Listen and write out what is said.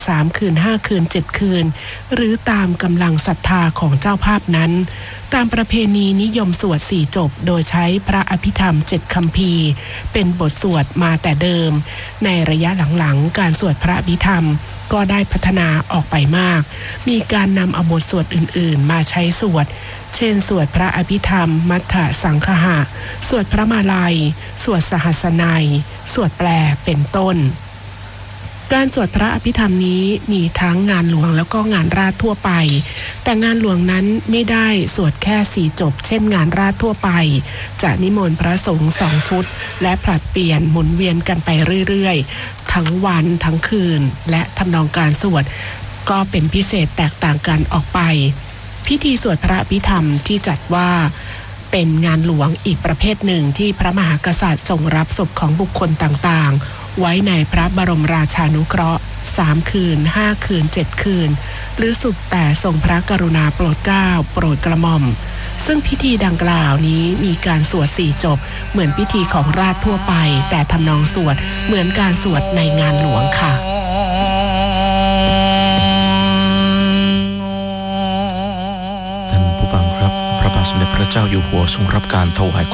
3 คืน 5 คืน 7 คืนหรือตามกำลังศรัทธาของเจ้าภาพนั้นตามประเพณีนิยมสวด4จบโดยใช้พระอภิธรรม7คัมภีร์เป็นบทสวดมาแต่เดิมในระยะหลังๆการสวดพระอภิธรรมก็ได้พัฒนาออกไปมากมีการนำเอาบทสวดอื่นๆมาใช้สวดเช่นสวดพระอภิธรรมมัทธสังคหะสวดพระมาลัยสวดสหัสนัยสวดแปลเป็นต้นการสวดพระอภิธรรมนี้มีทั้งงานหลวงแล้วก็งานราษฎรทั่วไปแต่งานหลวงนั้นไม่ได้สวดแค่4จบเช่นงานราษฎรทั่วไปจะนิมนต์พระสงฆ์2ชุดและผลัดเปลี่ยนหมุนเวียนกันไปเรื่อยๆทั้งวันทั้งคืนและทำนองการสวดก็เป็นพิเศษแตกต่างกันออกไปพิธีสวดพระอภิธรรมที่จัดว่าเป็นงานหลวงอีกประเภทหนึ่งที่พระมหากษัตริย์ทรงรับศพของบุคคลต่างๆไว้ในพระบรมราชานุเคราะห์3คืน5คืน7คืนหรือสุดแต่ทรงพระกรุณาโปรดเกล้าโปรดกระหม่อมซึ่งพิธีดังกล่าวนี้มีการสวด4จบเหมือนพิธีของราษฎรทั่วไปแต่ทำนองสวดเหมือนการสวดในงานหลวงค่ะท่านผู้ฟังครับพระบาทสมเด็จพระเจ้าอยู่หัวทรงรับการถวาย